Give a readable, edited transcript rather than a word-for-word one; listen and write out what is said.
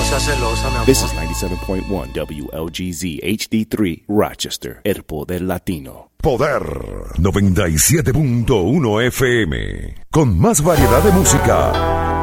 seas celosa, mi amor. This is 97.1 WLGZ HD3 Rochester, el poder latino. Poder 97.1 FM. Con más variedad de música.